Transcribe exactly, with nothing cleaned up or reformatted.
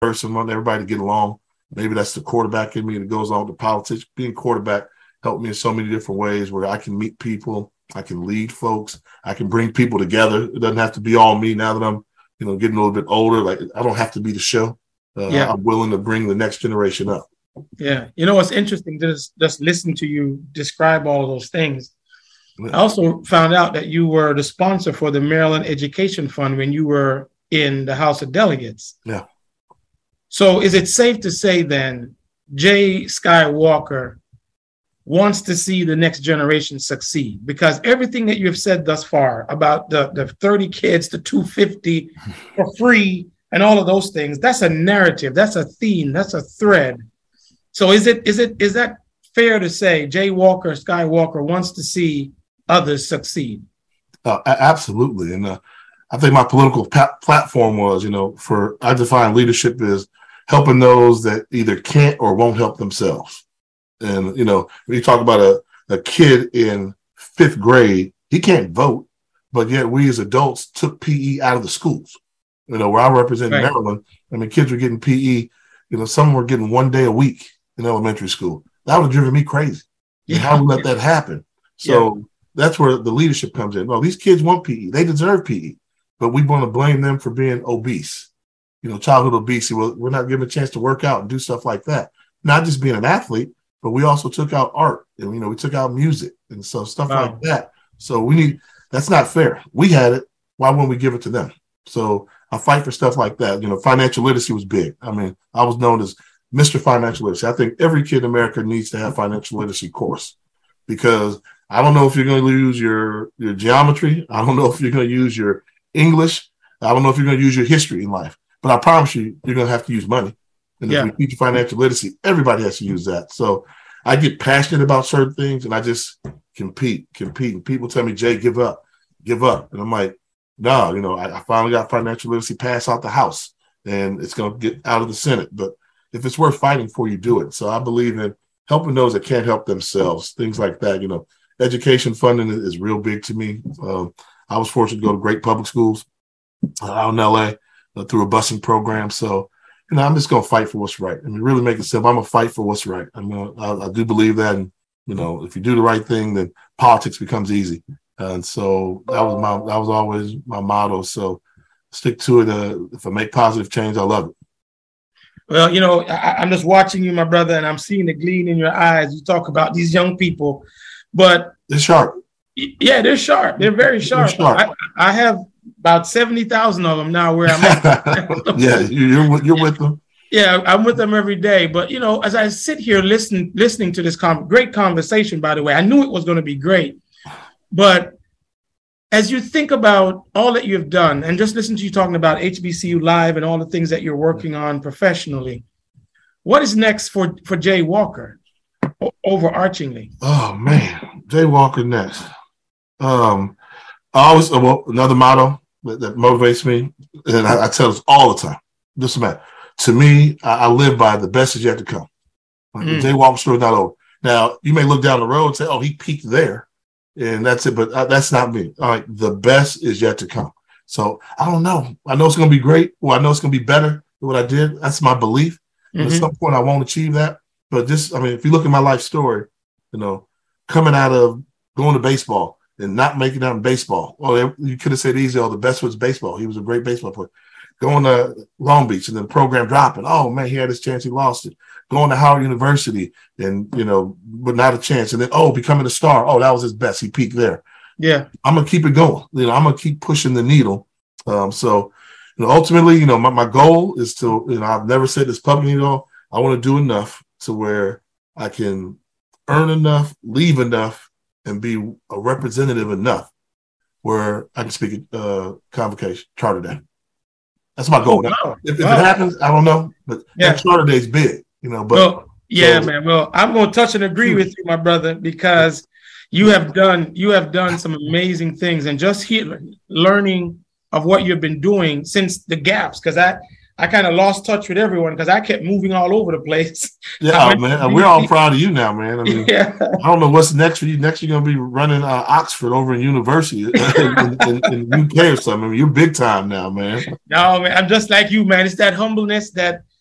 person. I want everybody to get along. Maybe that's the quarterback in me that goes on to politics. Being quarterback helped me in so many different ways where I can meet people, I can lead folks, I can bring people together. It doesn't have to be all me now that I'm, you know, getting a little bit older. Like I don't have to be the show. Uh, yeah. I'm willing to bring the next generation up. Yeah. You know, what's interesting, just, just listen to you describe all of those things. Yeah. I also found out that you were the sponsor for the Maryland Education Fund when you were in the House of Delegates. Yeah. So is it safe to say then Jay Skywalker wants to see the next generation succeed? Because everything that you have said thus far about the, the thirty kids, the two hundred fifty for free and all of those things, that's a narrative, that's a theme, that's a thread. So is it is it is that fair to say Jay Walker Skywalker wants to see others succeed? Uh, absolutely. And uh, I think my political pa- platform was, you know, for I define leadership as helping those that either can't or won't help themselves. And, you know, when you talk about a, a kid in fifth grade, he can't vote, but yet we as adults took P E out of the schools. You know, where I represent right. Maryland, I mean, kids were getting P E, you know, some were getting one day a week in elementary school. That would have driven me crazy. Yeah. And how do we let that happen? So yeah. that's where the leadership comes in. Well, these kids want P E. They deserve P E, but we want to blame them for being obese. You know, childhood obesity. Well, we're not given a chance to work out and do stuff like that. Not just being an athlete, but we also took out art and, you know, we took out music and so stuff wow. like that. So we need, that's not fair. We had it. Why wouldn't we give it to them? So I fight for stuff like that. You know, financial literacy was big. I mean, I was known as Mister Financial Literacy. I think every kid in America needs to have financial literacy course because I don't know if you're going to use your, your geometry. I don't know if you're going to use your English. I don't know if you're going to use your history in life. But I promise you, you're going to have to use money. And yeah. if we teach financial literacy, everybody has to use that. So I get passionate about certain things and I just compete, compete. And people tell me, Jay, give up, give up. And I'm like, no, nah, you know, I, I finally got financial literacy passed out the House and it's going to get out of the Senate. But if it's worth fighting for, you do it. So I believe in helping those that can't help themselves, things like that. You know, education funding is real big to me. Um, I was fortunate to go to great public schools uh, out in L A uh, through a busing program. So, you know, I'm just going to fight for what's right. I mean, really make it simple. I'm going to fight for what's right. I mean, I, I do believe that. And, you know, if you do the right thing, then politics becomes easy. And so that was my, that was always my motto. So stick to it. Uh, if I make positive change, I love it. Well, you know, I, I'm just watching you, my brother, and I'm seeing the gleam in your eyes. You talk about these young people, but they're sharp. Yeah, they're sharp. They're very sharp. They're sharp. I, I have about seventy thousand of them now where I'm at. Yeah, you're, you're with them. Yeah, I'm with them every day. But, you know, as I sit here listening, listening to this com- great conversation, by the way, I knew it was going to be great. But as you think about all that you've done and just listen to you talking about H B C U Live and all the things that you're working on professionally, what is next for, for Jay Walker o- overarchingly? Oh, man, Jay Walker next. Um, I always, well, another motto that, that motivates me, and I, I tell this all the time, just a minute. To me, I, I live by the best is yet to come. Like, mm. The Jay Walker story is not over. Now, you may look down the road and say, oh, he peaked there. And that's it. But uh, that's not me. All right. The best is yet to come. So I don't know. I know it's going to be great. Well, I know it's going to be better than what I did. That's my belief. Mm-hmm. At some point, I won't achieve that. But just, I mean, if you look at my life story, you know, coming out of going to baseball and not making out in baseball. Well, you could have said easy, oh, the best was baseball. He was a great baseball player. Going to Long Beach and then the program dropping. Oh, man, he had his chance. He lost it. Going to Howard University and, you know, but not a chance. And then, oh, becoming a star. Oh, that was his best. He peaked there. Yeah. I'm going to keep it going. You know, I'm going to keep pushing the needle. Um, so, you know, ultimately, you know, my, my goal is to, you know, I've never said this publicly, you know, I want to do enough to where I can earn enough, leave enough, and be a representative enough where I can speak at uh, convocation, Charter Day. That's my goal. Oh, wow. If, if wow. it happens, I don't know, but yeah. that Charter Day is big. You know, but well, yeah, so, man. Well, I'm going to touch and agree with you, my brother, because you have done you have done some amazing things, and just here learning of what you've been doing since the gaps. Because I I kind of lost touch with everyone because I kept moving all over the place. Yeah, man, we're all proud of you now, man. I mean, yeah. I don't know what's next for you. Next, you're gonna be running uh, Oxford over in university in, in, in U K or something. I mean, you're big time now, man. No, man, I'm just like you, man. It's that humbleness that